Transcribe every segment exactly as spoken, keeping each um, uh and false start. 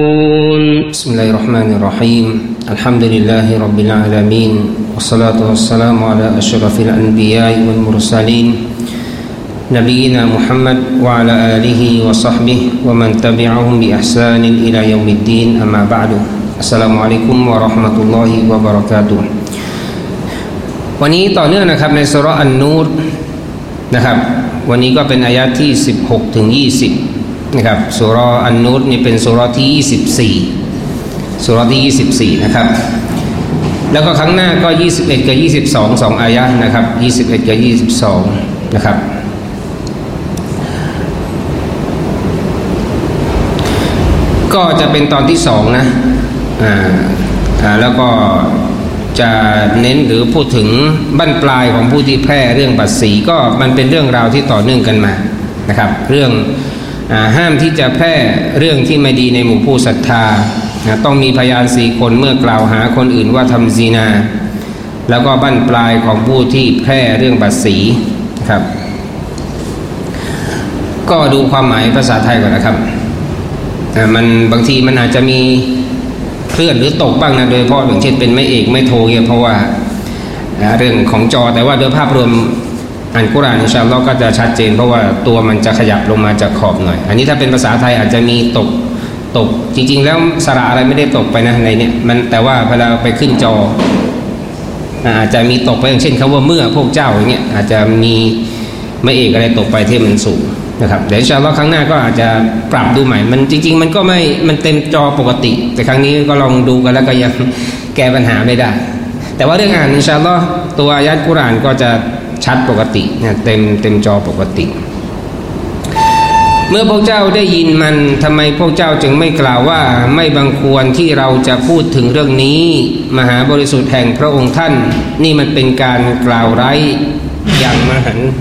بسم الله الرحمن الرحيم الحمد لله رب العالمين والصلاة والسلام على أشرف الأنبياء والمرسلين نبينا محمد وعلى آله وصحبه ومن تبعهم بإحسان إلى يوم الدين أما بعد السلام عليكم ورحمة الله وبركاته วันนี้ต่อเนื่องนะครับในซูเราะห์อันนูรนะครับวันนี้ก็เป็นอายะห์ที่สิบหกถึงยี่สิบนะครับซูเราะห์อันนูรนี่เป็นซูเราะห์ที่ยี่สิบสี่ซูเราะห์ที่ยี่สิบสี่นะครับแล้วก็ครั้งหน้าก็ยี่สิบเอ็ดกับยี่สิบสอง สองอายะห์นะครับยี่สิบเอ็ดกับยี่สิบสองนะครับก็จะเป็นตอนที่สองนะอ่าอ่าแล้วก็จะเน้นหรือพูดถึงบั้นปลายของผู้ที่แพร่เรื่องบัตรสีก็มันเป็นเรื่องราวที่ต่อเนื่องกันมานะครับเรื่องห้ามที่จะแพร่เรื่องที่ไม่ดีในหมู่ผู้ศรัทธาต้องมีพยานสี่คนเมื่อกล่าวหาคนอื่นว่าทำซีนาแล้วก็บั้นปลายของผู้ที่แพร่เรื่องบัตรสีครับก็ดูความหมายภาษาไทยก่อนนะครับมันบางทีมันอาจจะมีเคลื่อนหรือตกบ้างนะโดยเฉพาะอย่างเช่นเป็นไม่เอกไม่โทเนี่ยเพราะว่าเรื่องของจอแต่ว่าโดยภาพรวมอ่านกุรอานอินชาอัลลอฮ์ก็จะชัดเจนเพราะว่าตัวมันจะขยับลงมาจากขอบหน่อยอันนี้ถ้าเป็นภาษาไทยอาจจะมีตกตกจริงๆแล้วสระอะไรไม่ได้ตกไปนะในเนี้ยมันแต่ว่าเวลาไปขึ้นจออาจจะมีตกไปอย่างเช่นคำว่าเมื่อพวกเจ้าอย่างเงี้ยอาจจะมีไม่เอกอะไรตกไปที่มันสูงนะครับเดี๋ยวอินชาอัลลอฮ์ครั้งหน้าก็อาจจะปรับดูใหม่มันจริงๆมันก็ไม่มันเต็มจอปกติแต่ครั้งนี้ก็ลองดูกันแล้วก็ยังแก้ปัญหาไม่ได้แต่ว่าเรื่องอ่านอินชาอัลลอฮ์ตัวอายะห์กุรอานก็จะชัดปกติเนี่ยเต็มเต็มจอปกติเมื่อพวกเจ้าได้ยินมันทำไมพวกเจ้าจึงไม่กล่าวว่าไม่บังควรที่เราจะพูดถึงเรื่องนี้มหาบริสุทธิ์แห่งพระองค์ท่านนี่มันเป็นการกล่าวไร้อย่างมหันต์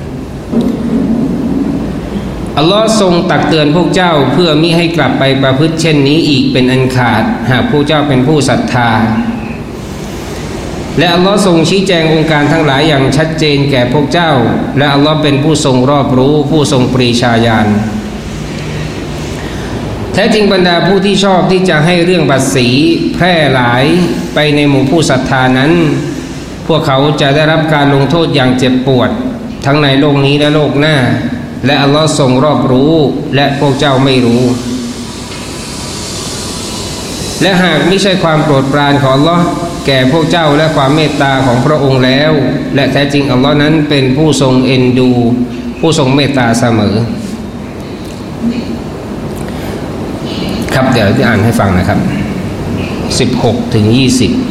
อัลลอฮ์ทรงตักเตือนพวกเจ้าเพื่อมิให้กลับไปประพฤติเช่นนี้อีกเป็นอันขาดหากพวกเจ้าเป็นผู้ศรัทธาและอัลลอฮ์ทรงชี้แจงองค์การทั้งหลายอย่างชัดเจนแก่พวกเจ้าและอัลลอฮ์เป็นผู้ทรงรอบรู้ผู้ทรงปรีชาญาณแท้จริงบรรดาผู้ที่ชอบที่จะให้เรื่องบัตรสีแพร่หลายไปในหมู่ผู้ศรัทธานั้นพวกเขาจะได้รับการลงโทษอย่างเจ็บปวดทั้งในโลกนี้และโลกหน้าและอัลลอฮ์ทรงรอบรู้และพวกเจ้าไม่รู้และหากไม่ใช่ความโปรดปรานของอัลลอฮ์แก่พวกเจ้าและความเมตตาของพระองค์แล้วและแท้จริงอัลลอฮ์นั้นเป็นผู้ทรงเอ็นดูผู้ทรงเมตตาเสมอครับเดี๋ยวจะอ่านให้ฟังนะครับสิบหกถึงยี่สิบ